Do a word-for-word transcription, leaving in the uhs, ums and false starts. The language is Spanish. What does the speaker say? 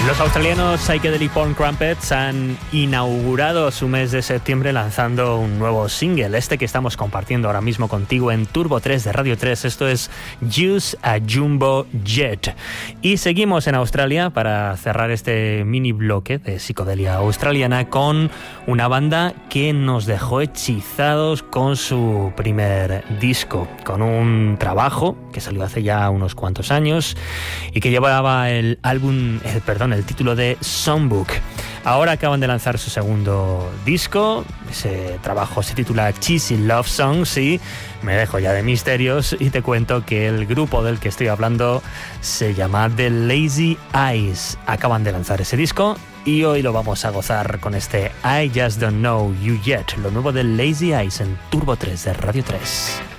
Los australianos Psychedelic Porn Crumpets han inaugurado su mes de septiembre lanzando un nuevo single, este que estamos compartiendo ahora mismo contigo en Turbo tres de Radio tres. Esto es Use a Jumbo Jet. Y seguimos en Australia para cerrar este mini bloque de psicodelia australiana con una banda que nos dejó hechizados con su primer disco, con un trabajo que salió hace ya unos cuantos años y que llevaba el álbum, eh, perdón, el título de Songbook. Ahora acaban de lanzar su segundo disco. Ese trabajo se titula Cheesy Love Songs y me dejo ya de misterios y te cuento que el grupo del que estoy hablando se llama The Lazy Eyes. Acaban de lanzar ese disco y hoy lo vamos a gozar con este I Just Don't Know You Yet, lo nuevo de Lazy Eyes en Turbo tres de Radio tres.